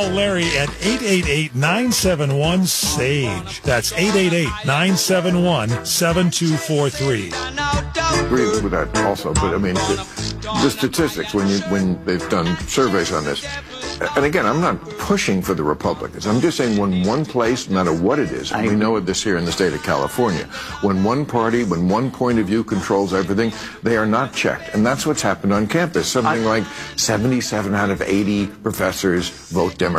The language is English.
Larry at 888-971-SAGE. That's 888-971-7243. I agree with that also, but I mean, the statistics, when they've done surveys on this, and again, I'm not pushing for the Republicans. I'm just saying when one place, no matter what it is, and we know this here in the state of California, when one party, when one point of view controls everything, they are not checked. And that's what's happened on campus. Something like 77 out of 80 professors vote Democrat.